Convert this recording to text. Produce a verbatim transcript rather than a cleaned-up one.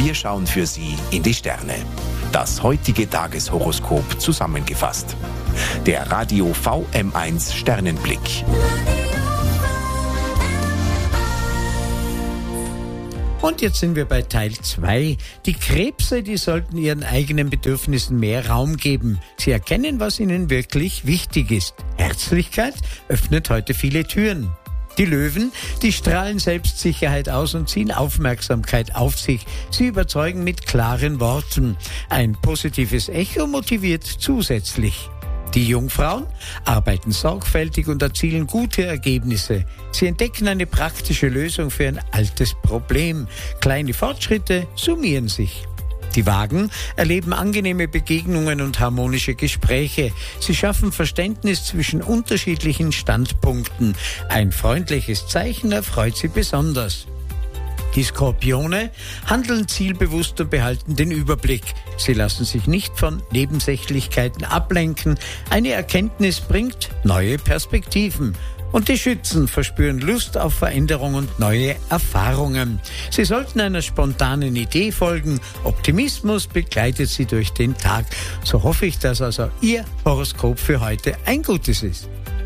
Wir schauen für Sie in die Sterne. Das heutige Tageshoroskop zusammengefasst. Der Radio V M eins Sternenblick. Und jetzt sind wir bei Teil zwei. Die Krebse, die sollten ihren eigenen Bedürfnissen mehr Raum geben. Sie erkennen, was ihnen wirklich wichtig ist. Herzlichkeit öffnet heute viele Türen. Die Löwen, die strahlen Selbstsicherheit aus und ziehen Aufmerksamkeit auf sich. Sie überzeugen mit klaren Worten. Ein positives Echo motiviert zusätzlich. Die Jungfrauen arbeiten sorgfältig und erzielen gute Ergebnisse. Sie entdecken eine praktische Lösung für ein altes Problem. Kleine Fortschritte summieren sich. Die Wagen erleben angenehme Begegnungen und harmonische Gespräche. Sie schaffen Verständnis zwischen unterschiedlichen Standpunkten. Ein freundliches Zeichen erfreut sie besonders. Die Skorpione handeln zielbewusst und behalten den Überblick. Sie lassen sich nicht von Nebensächlichkeiten ablenken. Eine Erkenntnis bringt neue Perspektiven. Und die Schützen verspüren Lust auf Veränderung und neue Erfahrungen. Sie sollten einer spontanen Idee folgen. Optimismus begleitet sie durch den Tag. So hoffe ich, dass also Ihr Horoskop für heute ein gutes ist.